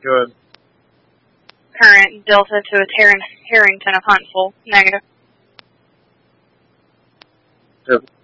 Go ahead. Current Delta to Harrington of Huntsville. Negative. Yep.